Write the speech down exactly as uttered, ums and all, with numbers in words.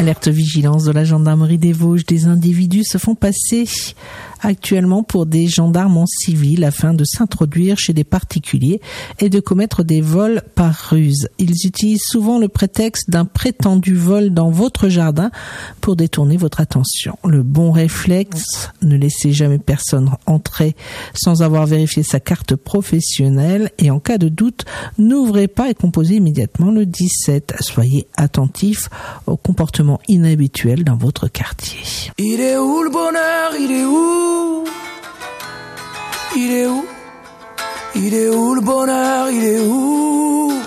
Alerte vigilance de la gendarmerie des Vosges. Des individus se font passer actuellement pour des gendarmes en civil afin de s'introduire chez des particuliers et de commettre des vols par ruse. Ils utilisent souvent le prétexte d'un prétendu vol dans votre jardin pour détourner votre attention. Le bon réflexe, ne laissez jamais personne entrer sans avoir vérifié sa carte professionnelle et en cas de doute, n'ouvrez pas et composez immédiatement le dix-sept. Soyez attentifs au comportement inhabituel dans votre quartier. Il est où le bonheur? Il est où? Il est où? Il est où le bonheur? Il est où?